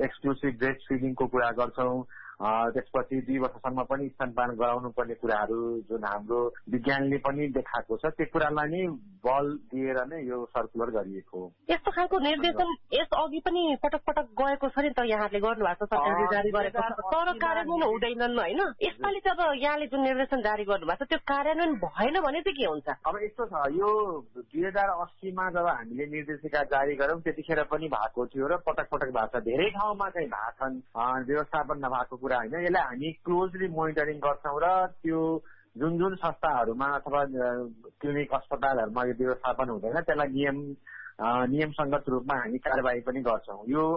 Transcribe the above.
Exclusive breast फिडिङको कुरा गर्छौं, त्यसपछि 2 वर्षसम्म पनि स्तनपान गराउनु पर्ने कुराहरू जुन हाम्रो विज्ञानले पनि देखाएको छ, त्यो कुरालाई नै बल दिएर नै यो सर्कुलर गरिएको हो। यस्तो खालको निर्देशन यस अघि पनि पटक पटक गएको छ नि त, यहाँले गर्नु भएको छ, सरकारले जारी गरेको छ, तर कार्यान्वयन हुँदैनन् हैन। यसपालि चाहिँ अब यहाँले जुन निर्देशन जारी गर्नु भएको छ त्यो कार्यान्वयन भएन भने चाहिँ के हुन्छ? अब यस्तो छ, यो 2080 मा जब हामीले निर्देशिका जारी गर्यौं त्यतिखेर पनि भएको थियो र पटक पटक भएको छ, धेरै ठाउँमा चाहिँ भएको छन् व्यवस्थापन नभएको कुरा हैन। यसलाई हामी क्लोजली मोनिटरिङ गर्छौं र त्यो जुन संस्थाहरूमा अथवा क्लिनिक अस्पतालहरूमा यो व्यवस्थापन हुँदैन त्यसलाई नियमसङ्गत रूपमा हामी कारबाही पनि गर्छौं। यो